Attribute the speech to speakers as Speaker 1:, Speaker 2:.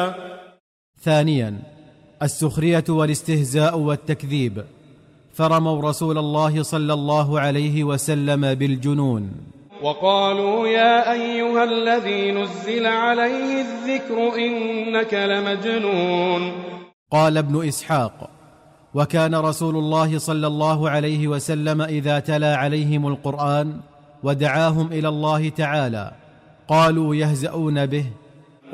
Speaker 1: ثانيا السخرية والاستهزاء والتكذيب، فرموا رسول الله صلى الله عليه وسلم بالجنون،
Speaker 2: وقالوا يا أيها الذي نزل عليه الذكر إنك لمجنون.
Speaker 1: قال ابن إسحاق: وكان رسول الله صلى الله عليه وسلم إذا تلا عليهم القرآن ودعاهم إلى الله تعالى قالوا يهزؤون به: